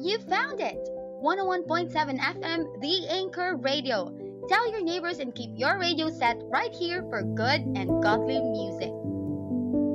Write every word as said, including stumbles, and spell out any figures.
You found it! one oh one point seven F M, The Anchor Radio. Tell your neighbors and keep your radio set right here for good and godly music.